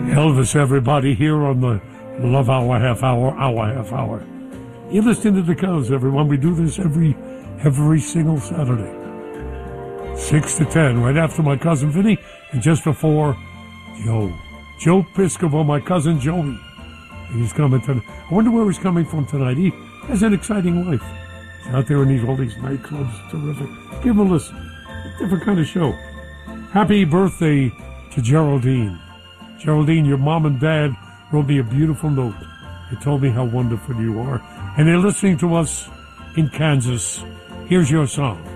Elvis, everybody, here on the Love Hour, half hour. You're listening to the Cows, everyone. We do this every single Saturday. 6 to 10, right after my cousin Vinny, and just before Joe Piscopo, my cousin Joey. And he's coming tonight. I wonder where he's coming from tonight. He has an exciting life. He's out there in all these nightclubs. Terrific. Give him a listen. A different kind of show. Happy birthday to Geraldine. Geraldine, your mom and dad wrote me a beautiful note. They told me how wonderful you are. And they're listening to us in Kansas. Here's your song.